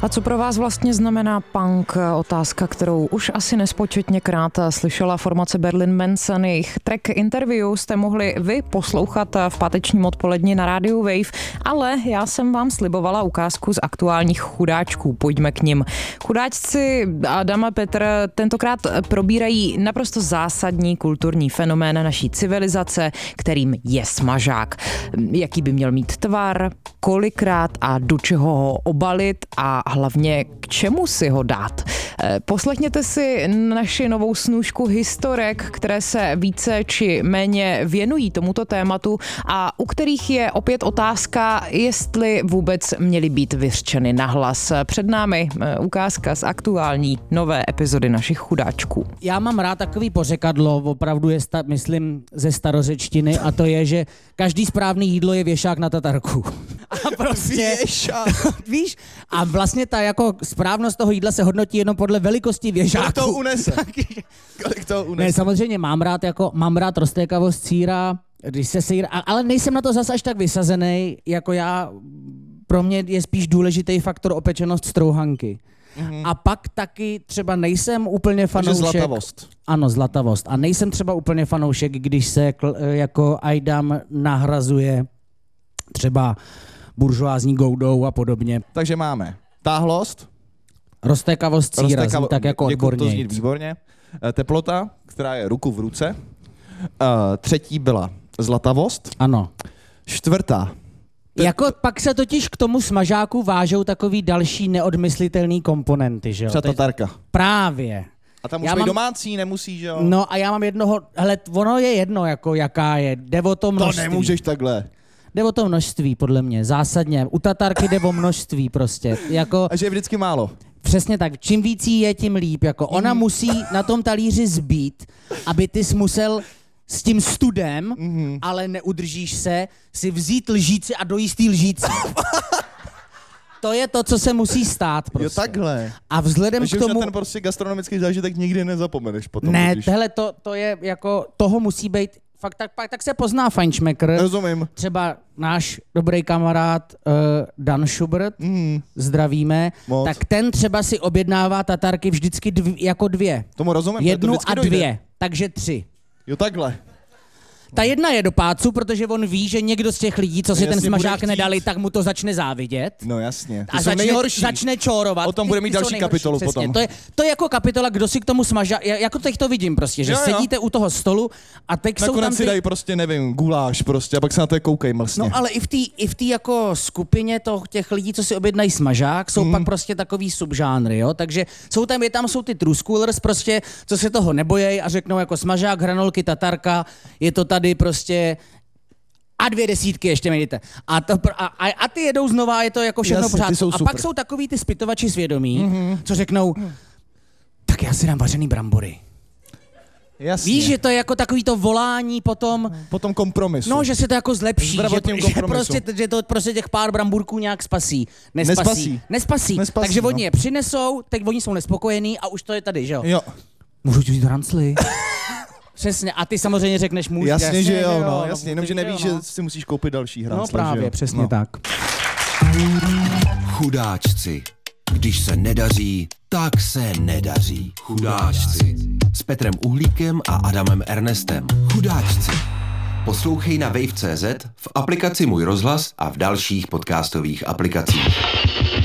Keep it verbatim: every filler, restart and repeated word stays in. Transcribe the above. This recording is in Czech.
A co pro vás vlastně znamená punk? Otázka, kterou už asi nespočetněkrát slyšela formace Berlin Manson. Jejich track Interview jste mohli vy poslouchat v pátečním odpoledni na rádiu Wave, ale já jsem vám slibovala ukázku z aktuálních chudáčků. Pojďme k nim. Chudáčci Adam a Petr tentokrát probírají naprosto zásadní kulturní fenomén naší civilizace, kterým je smažák. Jaký by měl mít tvar, kolikrát a do čeho ho obalit a hlavně k čemu si ho dát. Poslechněte si naši novou snůšku historek, které se více či méně věnují tomuto tématu a u kterých je opět otázka, jestli vůbec měly být vyřčeny nahlas. Před námi ukázka z aktuální nové epizody našich chudáčků. Já mám rád takový pořekadlo, opravdu je, sta, myslím, ze starořečtiny, a to je, že každý správný jídlo je věšák na tatarku. A prostě, víš, a vlastně ta jako správnost toho jídla se hodnotí jenom podle velikosti věšáku. Kolik to unese? Kolik to unese? Ne, samozřejmě mám rád, jako, mám rád roztékavost sýra, když se sýr, ale nejsem na to zase až tak vysazený, jako já, pro mě je spíš důležitý faktor opečenost strouhanky. Mm-hmm. A pak taky třeba nejsem úplně fanoušek. Takže zlatavost. Ano, zlatavost. A nejsem třeba úplně fanoušek, když se jako ajdam nahrazuje třeba buržoázní goudou a podobně. Takže máme táhlost, roztékavost síra, roztékavo... tak jako odborně. To zní výborně. Teplota, která je ruku v ruce. Uh, třetí byla zlatavost. Ano. Čtvrtá. Te... Jako pak se totiž k tomu smažáku vážou takový další neodmyslitelný komponenty, že jo? Třeba tatarka. Právě. A tam musí být mám... domácí, nemusí, že jo? No a já mám jednoho, hele, ono je jedno, jako jaká je, jde o to množství. To nemůžeš takhle. Jde o to množství, podle mě, zásadně. U tatarky jde o množství prostě. Jako... A že je vždycky málo. Přesně tak. Čím víc jí je, tím líp. Jako ona mm. musí na tom talíři zbít, aby ty jsi musel s tím studem, mm-hmm. ale neudržíš se, si vzít lžíci a dojíst jí lžíci. To je to, co se musí stát prostě. Jo, takhle. A vzhledem Takže k tomu... už na ten prostě gastronomický zážitek nikdy nezapomeneš potom. Ne, když... tohle to, to je jako, toho musí být, fakt tak, tak se pozná fajnšmekr. Rozumím. Třeba náš dobrý kamarád uh, Dan Schubert, mm. zdravíme, Moc. Tak ten třeba si objednává tatarky vždycky dv, jako dvě. Tomu rozumím. Jednu to a dvě, dojde. Takže tři. Jo, takhle. Ta jedna je do pácu, protože on ví, že někdo z těch lidí, co si ten smažák nedali, tak mu to začne závidět. No jasně. Ty a začne, začne čórovat. O tom bude mít další kapitolu přesně. potom. To je, to je jako kapitola, kdo si k tomu smažák, jako teď to vidím prostě, že jo, jo. sedíte u toho stolu a teď nakonec jsou tam si ty... dají prostě, nevím, guláš prostě a pak se na to koukej mlsně. No ale i v té i v té jako skupině toho, těch lidí, co si objednají smažák, jsou mm. pak prostě takový subžánry, jo, takže jsou tam, je tam jsou ty true schoolers prostě, co se toho nebojejí a řeknou jako smažák, hranolky, tatarka, je to tady prostě a dvě desítky ještě mějte. A, to, a, a, a ty jedou znova, je to jako všechno Jasně, pořád. A super. pak jsou takový ty zpytovači svědomí, mm-hmm. co řeknou, mm. tak já si dám vařený brambory. Jasně. Víš, že to je jako takový to volání potom... Potom kompromisu. No, že se to jako zlepší, že, že, prostě, že to prostě těch pár bramburků nějak spasí. Nespasí. Nespasí. Nespasí. Nespasí Takže no. oni je přinesou, teď oni jsou nespokojení a už to je tady, že jo? Jo. Můžu ti vzít hrancli? Přesně, a ty samozřejmě řekneš můj. Jasně, jasně, že jo, no, no jasně, jenom že nevíš, jo, no. že si musíš koupit další hrancle. No právě, že jo? přesně no. tak. Chudáčci. Když se nedaří, tak se nedaří. Chudáčci. S Petrem Uhlíkem a Adamem Ernestem. Chudáčci. Poslouchej na wave tečka cé zet, v aplikaci Můj rozhlas a v dalších podcastových aplikacích.